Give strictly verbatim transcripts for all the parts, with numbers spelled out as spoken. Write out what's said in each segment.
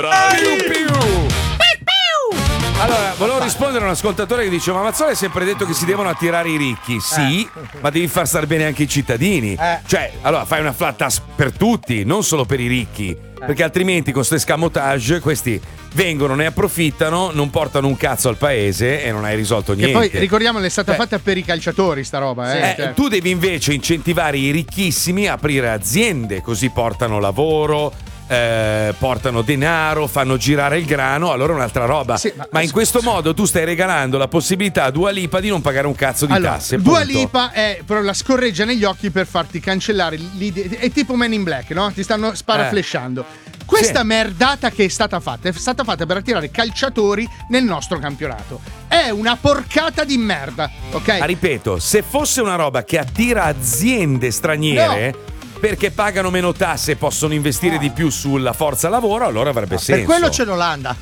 Allora, volevo rispondere a un ascoltatore che dice: ma Mazzola ha sempre detto che si devono attirare i ricchi. Sì, eh. ma devi far stare bene anche i cittadini. Eh. Cioè, allora fai una flat tax per tutti, non solo per i ricchi. Eh. Perché altrimenti con queste escamotage questi vengono, ne approfittano, non portano un cazzo al paese e non hai risolto niente. E poi ricordiamo che è stata eh. fatta per i calciatori sta roba. Eh. Eh, cioè. Tu devi invece incentivare i ricchissimi a aprire aziende, così portano lavoro. Eh, portano denaro, fanno girare il grano, allora è un'altra roba. Sì, ma, ma in questo modo tu stai regalando la possibilità a Dua Lipa di non pagare un cazzo di allora, tasse. Dua Lipa è però la scorreggia negli occhi per farti cancellare l'idea. È tipo Men in Black, no? Ti stanno sparaflesciando. Eh. Questa sì. merdata che è stata fatta è stata fatta per attirare calciatori nel nostro campionato. È una porcata di merda, ok? Ma ripeto, se fosse una roba che attira aziende straniere. No. Perché pagano meno tasse e possono investire ah. di più sulla forza lavoro, allora avrebbe ah, senso. Per quello c'è l'Olanda.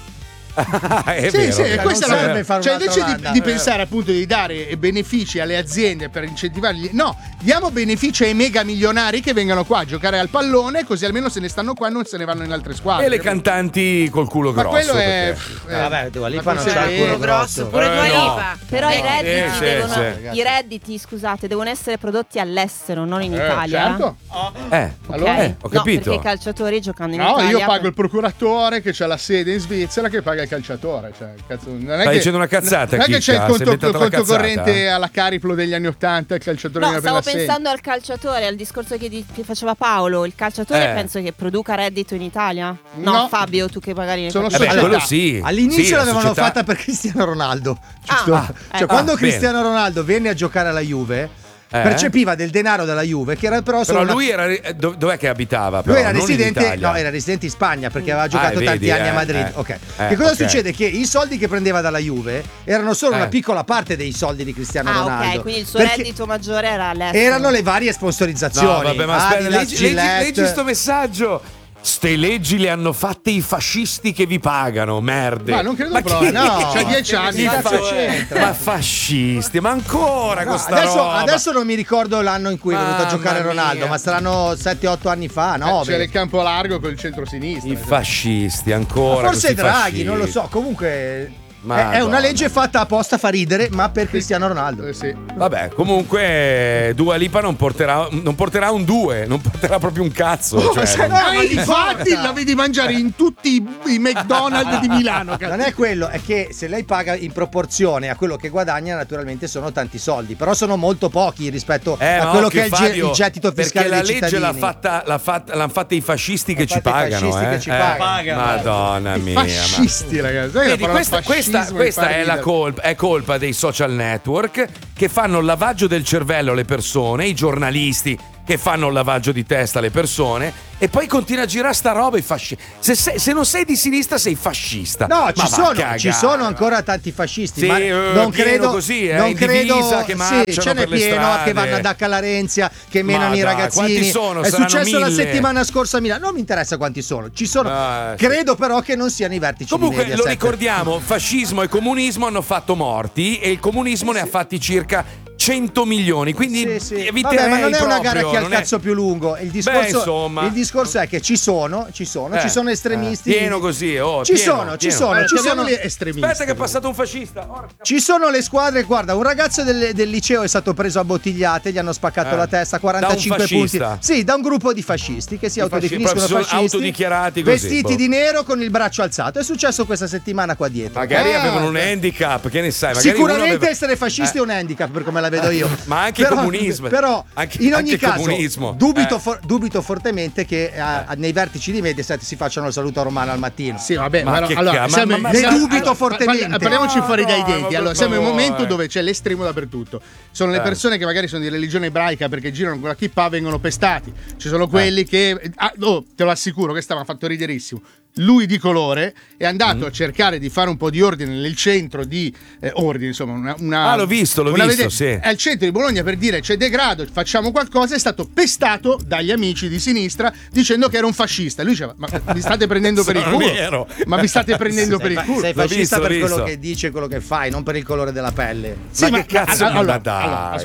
è sì, vero, sì, vero. questa è la, fare cioè invece di, di pensare appunto di dare benefici alle aziende per incentivarli, no, diamo benefici ai mega milionari che vengano qua a giocare al pallone, così almeno se ne stanno qua e non se ne vanno in altre squadre. E le cantanti col culo grosso. Ma quello è eh, vabbè, Dua Lipa non c'ha il culo grosso. Pure Dua Lipa. No. Però eh, i redditi eh, sì, devono sì. i redditi, scusate, devono essere prodotti all'estero, non in eh, Italia. Certo. Eh, okay. allora, eh, ho capito. No, perché i calciatori giocando in no, Italia. No, io pago il procuratore che c'ha la sede in Svizzera che paga il calciatore, cioè cazzo, non è Stai che, dicendo una cazzata, non è che c'è il conto, il conto corrente eh? alla Cariplo degli anni ottanta, il calciatore no, non stavo appena pensando al calciatore, al discorso che, di, che faceva Paolo. Il calciatore eh. penso che produca reddito in Italia. No, no. Fabio, tu che magari sono eh beh, quello sì. All'inizio sì, l'avevano società... fatta per Cristiano Ronaldo. Giusto? Ah, cioè eh. quando ah, Cristiano bene. Ronaldo venne a giocare alla Juve Eh? percepiva del denaro dalla Juve che era però solo però lui una... era dov- dov'è che abitava però? Lui era Non residente, no, era residente in Spagna perché aveva giocato ah, tanti vedi, anni eh, a Madrid. eh. Ok. Eh, che cosa okay. succede? Che i soldi che prendeva dalla Juve erano solo eh. una piccola parte dei soldi di Cristiano ah, Ronaldo. ok, quindi il suo perché reddito maggiore era all'estero. erano le varie sponsorizzazioni. No, vabbè, ma aspetta, Adidas, leggi, leggi, Gillette. leggi sto messaggio. Ste leggi le hanno fatte i fascisti che vi pagano, merde. Ma non credo ma proprio, chi... no, c'ha dieci anni. Fa... C'entra. Ma fascisti, ma ancora No, con sta adesso, roba. adesso non mi ricordo l'anno in cui è venuto a giocare Mamma Ronaldo, mia. ma saranno sette otto anni fa, no? Eh, c'era il campo largo con il centro-sinistra. I fascisti, ancora. Forse Draghi, fascisti. non lo so. Comunque Madonna. è una legge fatta apposta a far ridere, ma per Cristiano Ronaldo. Eh, sì. Vabbè, comunque Dua Lipa non porterà, non porterà un due, non porterà proprio un cazzo. Oh, cioè, se non... no, ma infatti la vedi mangiare in tutti i, i McDonald's di Milano. Cazzo. Non è quello, è che se lei paga in proporzione a quello che guadagna, naturalmente sono tanti soldi, però sono molto pochi rispetto eh, a quello occhio, che è il, Fabio, il gettito fiscale perché dei la legge cittadini. l'ha fatta, l'ha fatta, l'hanno fatta i fascisti che L'ha ci fatta i pagano. fascisti Eh. che ci eh. pagano. Madonna I mia. fascisti, ma... ragazzi. Sai Vedi, la questa, questa, fascismo questa mi fa è la ridere. colpa, è colpa dei social network che fanno il lavaggio del cervello alle persone, i giornalisti che fanno il lavaggio di testa alle persone e poi continua a girare sta roba i fascisti. Se, sei, se non sei di sinistra sei fascista. No, Ma ci va sono, a cagare, ci sono ma- ancora tanti fascisti, Sì, ma eh, non pieno credo così, eh, non in credo divisa che sì, marciano ce n'è per le pieno strade. che vanno ad Acca Larenzia, che menano Ma i dai, ragazzini. quanti sono? È Saranno successo la mille. settimana scorsa a Milano. Non mi interessa quanti sono. Ci sono. Ah, sì. Credo però che non siano i vertici Comunque di lo Mediaset. ricordiamo, fascismo e comunismo hanno fatto morti e il comunismo ne ha fatti circa cento milioni, quindi Sì, sì. eviterei Vabbè, ma non è una proprio, gara chi ha il non è- cazzo più lungo. Il discorso, Beh, insomma. il discorso è che ci sono, ci sono, Eh, ci sono estremisti. eh, pieno così, oh, ci pieno, sono, ci pieno. sono, Allora, ci sono. chiamiamoli estremisti. Aspetta che è passato un fascista. Porca- Ci sono le squadre, guarda, un ragazzo del, del liceo è stato preso a bottigliate, gli hanno spaccato Eh. la testa, quarantacinque Da un punti. fascista. Sì, da un gruppo di fascisti che si Di fasci- autodefiniscono proprio sono fascisti, autodichiarati così, vestiti boh. di nero con il braccio alzato. È successo questa settimana qua dietro. Magari Ah, avevano un beh. handicap, che ne sai? Magari Sicuramente uno aveva- essere fascisti Eh. è un handicap per come la vedo io. Ma anche Però- comunismo. Però Anche- in ogni anche caso comunismo. dubito, Eh. for- dubito fortemente che a- a- nei vertici di Mediaset si facciano il saluto romano al mattino. Sì, vabbè, Ma ma, che allora, ca- ma- siamo, ma- ma- ne ne dubito allora, fortemente. parli- Parliamoci fuori No, dai no, denti. ma Allora, per siamo in un favore. momento dove c'è l'estremo dappertutto. Sono le Eh. persone che magari sono di religione ebraica perché girano con la kippa, vengono pestati. Ci sono quelli che ah, oh, te lo assicuro, questa mi ha fatto riderissimo. Lui di colore è andato Mm. a cercare di fare un po' di ordine nel centro di eh, ordine, insomma, una, una- Ah, l'ho visto, l'ho una visto, vede- sì. È al centro di Bologna per dire c'è degrado, facciamo qualcosa. È stato pestato dagli amici di sinistra dicendo che era un fascista. Lui diceva: ma mi state prendendo per il Sono culo? vero. Ma mi state prendendo per il Sei, culo? sei L'ho fascista visto, per l'ho quello visto. che dici e quello che fai, non per il colore della pelle. Sì, Ma ma che cazzo, allora, ma allora, dai. allora, ascolta,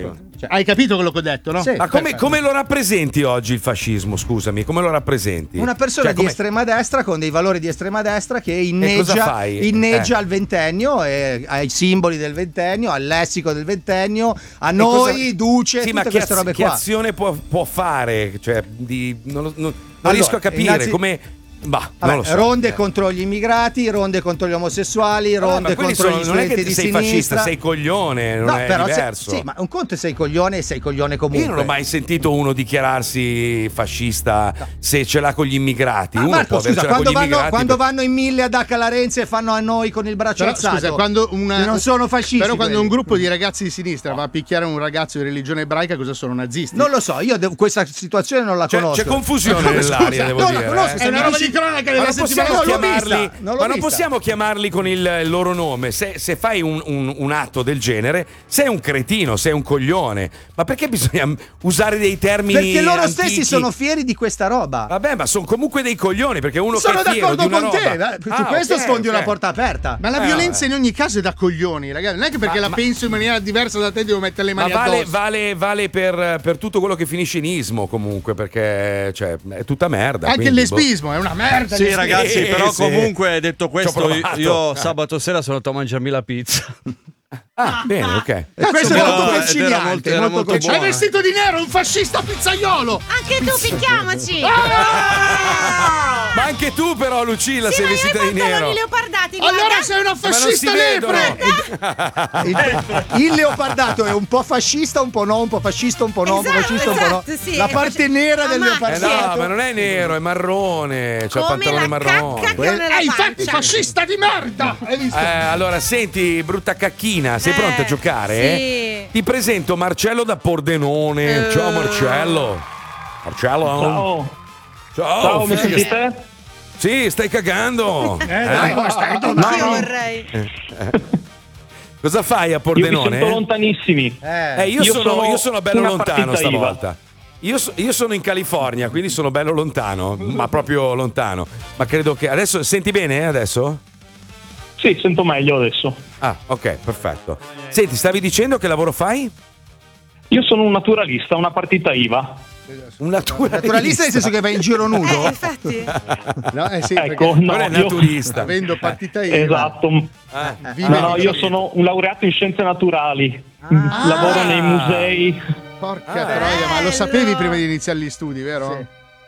Cioè, hai capito quello che ho detto, no? Sì. Ma come, come lo rappresenti oggi il fascismo? Scusami, come lo rappresenti? Una persona Cioè, di come- estrema destra con dei valori di estrema destra che cosa inneggia, fai? inneggia Eh. al ventennio, e ai simboli del ventennio, al lessico del ventennio, a E noi, cosa- Duce, Sì, tutte ma che, queste az- robe che qua. azione può, può fare? Cioè, di, non, lo- non- non Allora, riesco a capire innanzi- come. Bah, Vabbè, non lo so. ronde Eh. contro gli immigrati, ronde contro gli omosessuali, Vabbè, ronde ma quelli contro sono- gli non è studenti che di sei sinistra. fascista, sei coglione, non No, è però se- diverso. sì, ma un conto è sei coglione e sei coglione comunque. Io non ho mai sentito uno dichiararsi fascista se ce l'ha con gli immigrati. Ma Uno Marco, può scusa, avercela quando con gli vanno, immigrati. quando vanno in mille ad H alla Renzi e fanno a noi con il braccio Però, alzato, scusa, quando una- non sono fascisti. Però quando quelli. un gruppo di ragazzi di sinistra va a picchiare un ragazzo di religione ebraica, cosa sono nazisti? Non lo so, io de- questa situazione non la C'è, conosco. c'è confusione Scusa, nell'aria, devo no, dire. la conosco, eh. se È una mi roba dici- di cronaca Ma della non settimana possiamo non l'ho chiamarli, vista, non l'ho ma non vista. possiamo chiamarli con il loro nome. Se, se fai un, un- un atto del genere, sei un cretino, sei un coglione. Ma perché bisogna usare dei termini Perché loro antichi? stessi sono fieri di questa roba. Vabbè, ma sono comunque dei coglioni, perché uno Sono che è fiero d'accordo di una con te, roba- eh, su Ah, questo ok, sfondi ok. una porta aperta. Ma la Eh, violenza in ogni caso è da coglioni, ragazzi. Non è che perché Ma- la ma- penso in maniera diversa da te devo mettere le Ma mani vale, addosso. vale, vale per, per tutto quello che finisce in ismo, comunque, perché cioè, è tutta merda. Anche il quindi, boh. lesbismo è una merda. Sì, il lesbismo. ragazzi, però sì. comunque detto questo, Ci ho provato. io Eh. sabato sera sono andato a mangiarmi la pizza. Ah, bene, ok. E questo è Era- molto era conciliante, molto- era molto molto È conciliante. buono. vestito di nero, un fascista pizzaiolo. Anche tu picchiamoci! Ah! Ma anche tu, però, Lucilla, Sì, sei ma io vestita ho i di nero. pantaloni leopardati, guarda. Allora sei una Ma non si fascista vedono. lepre. Il, il leopardato è un po' fascista, un po' no, un po' fascista, un po' no, un po' Esatto, fascista, un po' no. esatto, sì. La parte nera A del macchia. Eh leopardato. no, ma non è nero, è marrone. C'ha il Come pantalone la marrone. cacca che ho nella Eh, infatti pancia. fascista di merda. Hai visto? Eh, allora, senti, brutta cacchina, sei Eh, pronta a giocare? sì. Ti presento Marcello da Pordenone. Eh. Ciao, Marcello. Marcello. Ciao, Ciao, ciao, mi figa. sentite? Sì, stai cagando. Eh, dai, ma stai Anch'io vorrei. Cosa fai a Io vi Pordenone? sento lontanissimi. Eh, Eh, io, Io sono, sono io sono bello una lontano partita I V A. stavolta. Io, so- io sono in California, quindi sono bello lontano, ma proprio lontano. Ma credo che adesso senti bene eh, adesso? Sì, sento meglio adesso. Ah, ok, perfetto. Senti, stavi dicendo che lavoro fai? Io sono un naturalista, una partita I V A. Un naturalista. naturalista nel senso che va in giro Eh, nudo? infatti. No, eh sì, Ecco, perché no, Non è io- naturista. avendo partita io. Esatto. Vive No, no, di- io sono un laureato in scienze naturali. Ah. Lavoro nei musei. Porca Ah, troia, ma lo bello. sapevi prima di iniziare gli studi, vero? Sì.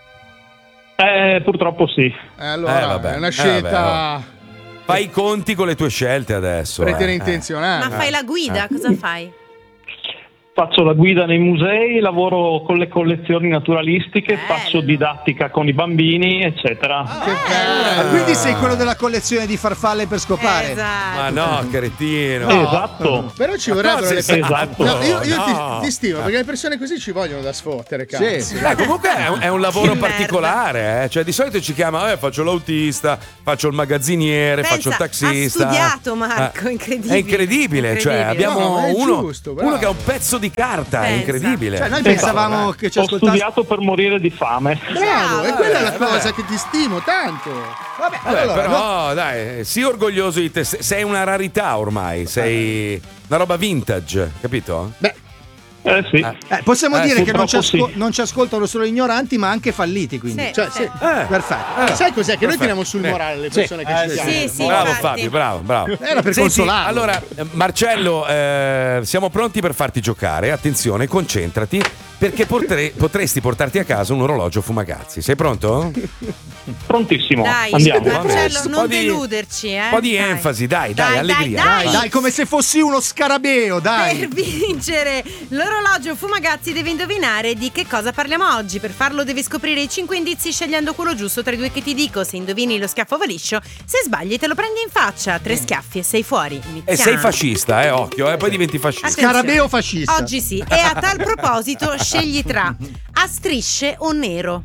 Eh, purtroppo sì. Eh, allora, Eh, vabbè. è una Eh, scelta vabbè, Fai i conti con le tue scelte adesso. eh. preterintenzionale. Ma fai la guida, cosa fai? Faccio la guida nei musei, lavoro con le collezioni naturalistiche, Bello. faccio didattica con i bambini, eccetera. Che bello. Ah, quindi sei quello della collezione di farfalle per scopare? Esatto. Ma no, cretino. Esatto. Però ci vorrebbero cose le sei- Esatto. No, io, io No. ti, ti stimo perché le persone così ci vogliono da sfottere, cazzo. Sì. Eh, comunque è un, è un lavoro Che merda. particolare, eh. Cioè di solito ci chiama, eh, faccio l'autista, faccio il magazziniere, Pensa, faccio il taxista. ha studiato, Marco, Eh, incredibile. È incredibile, cioè Incredibile. abbiamo No, ma è uno, giusto, bravo. uno che ha un pezzo di carta, è Pensa. incredibile. Cioè, noi Esatto. pensavamo che ci Ho ascoltasse. studiato per morire di fame. Bravo, e quella è la Eh, cosa vabbè. che ti stimo tanto. Vabbè, Vabbè, allora, però no. dai, sii orgoglioso di te, se- sei una rarità ormai, sei una roba vintage, capito? Beh, Eh sì. Eh, possiamo Eh, dire che non ci, purtroppo asco- sì. non ci ascoltano solo ignoranti, ma anche falliti. Quindi. Sì, cioè, sì. sì. Eh, Perfetto. eh, sai cos'è? Che noi perfetto. tiriamo sul Eh. morale le persone che Eh, ci sì. chiamano. Sì, sì. Bravo infatti. Fabio, bravo, bravo. Era per Senti, consolarlo. allora, eh, Marcello, eh, siamo pronti per farti giocare. Attenzione, concentrati, perché potre- potresti portarti a casa un orologio Fumagazzi. Sei pronto? Prontissimo. Dai, Andiamo. Marcello, Un non po' di- deluderci, eh. Un po' di Dai. enfasi, dai, dai, allegria. Dai, Dai, dai, come se fossi uno scarabeo, dai. Per vincere l'orologio Fumagazzi devi indovinare di che cosa parliamo oggi. Per farlo devi scoprire i cinque indizi scegliendo quello giusto tra i due che ti dico. Se indovini lo schiaffo va liscio, se sbagli te lo prendi in faccia. Tre schiaffi e sei fuori. Iniziamo. E sei fascista, eh, occhio, eh, poi diventi fascista. Attenzione. Scarabeo fascista. Oggi sì. E a tal proposito scegli tra a strisce o nero.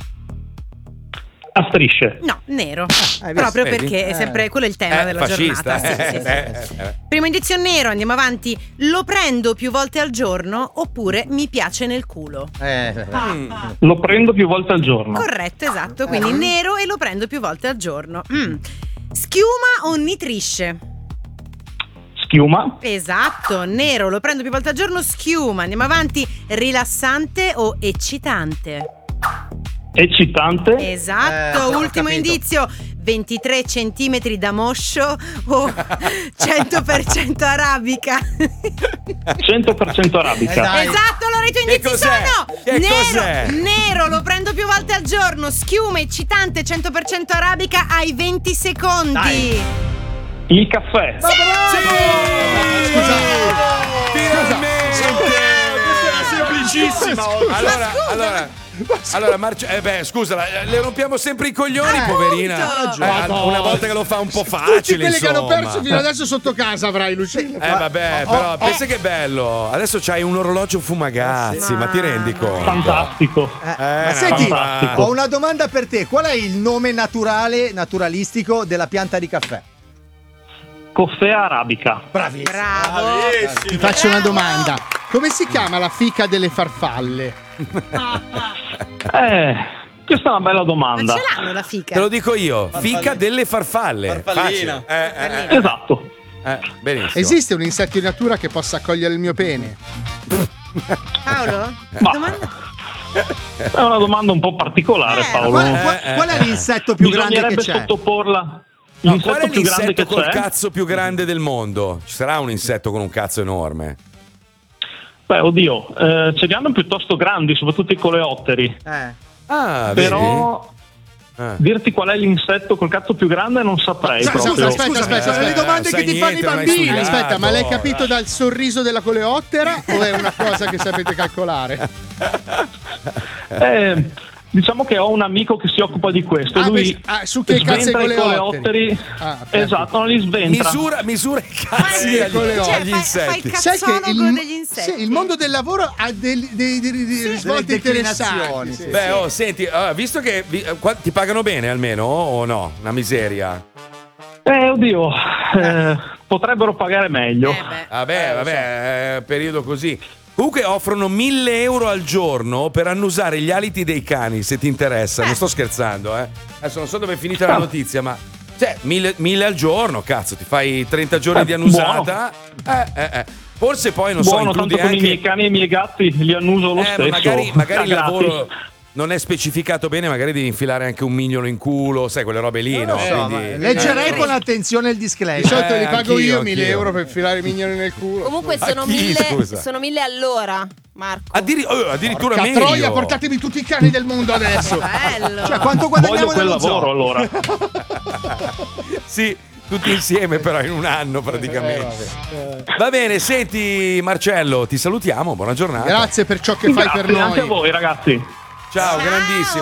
A strisce. No, nero. hai visto? Proprio Vedi? perché è sempre quello è il tema Eh, della fascista, giornata. Sì, eh, sì, sì. eh, eh. Primo indizio nero, andiamo avanti. Lo prendo più volte al giorno oppure mi piace nel culo. Eh, Lo prendo più volte al giorno. Corretto, esatto. Quindi nero e lo prendo più volte al giorno. Mm. Schiuma o nitrisce? Schiuma. Esatto, nero, lo prendo più volte al giorno, schiuma. Andiamo avanti, rilassante o eccitante? Eccitante. Esatto, Eh, ho ultimo capito. indizio, ventitré centimetri da moscio o cento per cento arabica? cento per cento arabica. Eh, dai. Esatto, allora i tuoi Che indizi cos'è? sono Che nero, cos'è? nero, lo prendo più volte al giorno, schiuma, eccitante, cento per cento arabica, hai venti secondi. Dai. Il caffè. Semplicissima. Allora, allora, allora Marce- eh beh, scusa, la- le rompiamo sempre i coglioni, Eh, poverina. appunto. Eh, al- una volta che lo fa un po' Tutti facile, quelli che hanno insomma. perso fino adesso sotto casa avrai, Lucilla. Eh vabbè, però pensa che bello. Adesso c'hai un orologio Fumagazzi, ma ti rendi conto? Fantastico. Eh, Eh, ma senti, fantastico. ho una domanda per te. Qual è il nome naturale, naturalistico della pianta di caffè? Coffea arabica. Bravissimo. Bravo. Ti faccio una domanda. Come si chiama la fica delle farfalle? Eh, questa è una bella Ma domanda. ce l'hanno la fica? Te lo dico io, fica delle farfalle. Farfallina. Facile. Eh, eh, Farfallina. Esatto. eh, benissimo. Esiste un insetto in natura che possa accogliere il mio pene? Paolo? Ma- Domanda? È una domanda un po' particolare, Eh, Paolo. Qual, Eh, qual- eh, qual è eh. l'insetto più grande che Bisognerebbe c'è? sottoporla. No, L'insetto qual è più grande l'insetto che col c'è? cazzo più grande del mondo? Ci sarà un insetto con un cazzo enorme? Beh, oddio, eh, ce li hanno piuttosto grandi, soprattutto i coleotteri. Eh. Ah, Però vedi? Eh. dirti qual è l'insetto col cazzo più grande non saprei Scusa, proprio. scusa, aspetta, Scusami, aspetta. sono le domande sai che ti fanno i niente, non hai bambini. studiato. Aspetta, ma l'hai capito dai. dal sorriso della coleottera o è una cosa che sapete calcolare? Eh, diciamo che ho un amico che si occupa di questo. Ah, Lui beh, ah, su che cazzo sventra i i coleotteri? coleotteri. Ah, ok. Esatto, non li sventra. Misura, misura i cazzi Eh, agli, con le agli Cioè, fai- fai insetti. il Sai che cazzologo il, degli insetti. sì, il mondo del lavoro ha dei, dei, dei- dei risvolti Delle interessanti. declinazioni, sì. sì. Beh, oh, senti, allora, visto che vi- eh, qua- ti pagano bene almeno o no? Una miseria. Eh, oddio, eh, potrebbero pagare meglio. Eh beh. Vabbè, vabbè, eh, periodo così. Comunque offrono mille euro al giorno per annusare gli aliti dei cani, se ti interessa. Non sto scherzando, eh. Adesso non so dove è finita la notizia, ma cioè, mille, mille al giorno, cazzo, ti fai trenta giorni Eh, di annusata. Eh, eh, eh. Forse poi, non so, Buono, includi tanto con anche... i miei cani e i miei gatti li annuso lo Eh, stesso. ma magari, magari il a gratis. lavoro non è specificato bene, magari devi infilare anche un mignolo in culo, sai, quelle robe lì, no? So, Quindi- ma leggerei Eh. con attenzione il Di disclaimer. solito Eh, li pago anch'io, io mille anch'io. euro per filare i mignoli nel culo. Comunque sono A chi, mille, scusa? sono mille all'ora, Marco. Addiri- oh, addirittura Porca meglio. troia, portatemi tutti i cani del mondo adesso. Bello. Cioè, quanto Voglio guadagniamo quel nello zoo? lavoro allora. Sì, tutti insieme però in un anno praticamente. Va bene, senti Marcello, ti salutiamo, buona giornata. Grazie per ciò che fai Grazie per noi. anche a voi, ragazzi. Ciao, grandissimo.